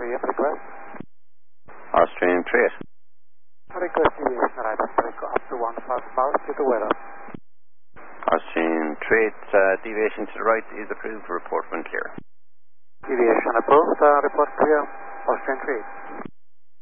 3 request. Austrian Trait. Request deviation right up to 1 fast miles due to weather. Austrian Trait, deviation to the right is approved. Report when clear. Deviation approved. Report clear. Austrian Trait.